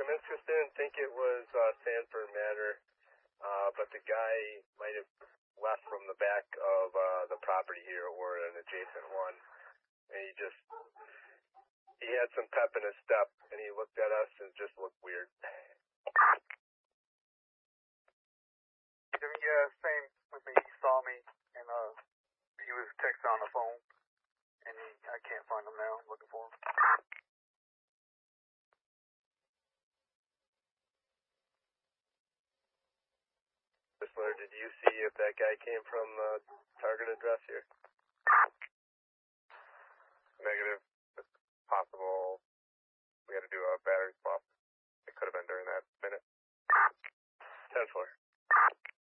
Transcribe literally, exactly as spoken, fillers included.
Kaminskas didn't think it was uh, Sanford Manor, uh, but the guy might have left from the back of uh, the property here or an adjacent one, and he just he had some pep in his step, and he looked at us and just looked weird. Yeah, same with me. He saw me, and uh, he was texting on the phone, and he, I can't find him now. I'm looking for him. Whistler, did you see if that guy came from the target address here? Negative. It's possible we had to do a battery swap. It could have been during that minute. ten four.